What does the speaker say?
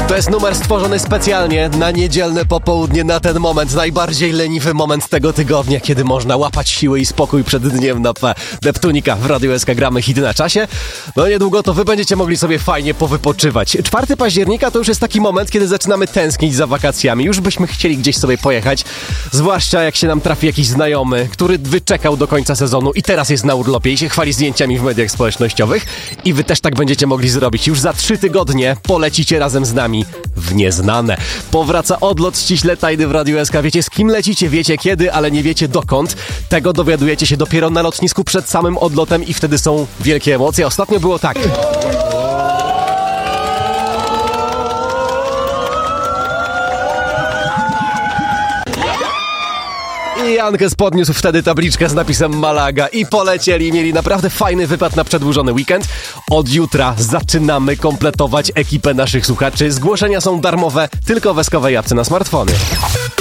To jest numer stworzony specjalnie na niedzielne popołudnie, na ten moment, najbardziej leniwy moment tego tygodnia, kiedy można łapać siły i spokój przed dniem na P. Neptunika w Radiu SK gramy hity na czasie. No niedługo to wy będziecie mogli sobie fajnie powypoczywać. 4 października to już jest taki moment, kiedy zaczynamy tęsknić za wakacjami. Już byśmy chcieli gdzieś sobie pojechać, zwłaszcza jak się nam trafi jakiś znajomy, który wyczekał do końca sezonu i teraz jest na urlopie i się chwali zdjęciami w mediach społecznościowych. I wy też tak będziecie mogli zrobić. Już za 3 tygodnie polecicie razem z nami w nieznane. Powraca odlot ściśle tajny w Radiu SK. Wiecie z kim lecicie, wiecie kiedy, ale nie wiecie dokąd. Tego dowiadujecie się dopiero na lotnisku przed samym odlotem i wtedy są wielkie emocje. Ostatnio było tak. I Jankes podniósł wtedy tabliczkę z napisem Malaga i polecieli. Mieli naprawdę fajny wypad na przedłużony weekend. Od jutra zaczynamy kompletować ekipę naszych słuchaczy. Zgłoszenia są darmowe, tylko w SK-owej apce na smartfony.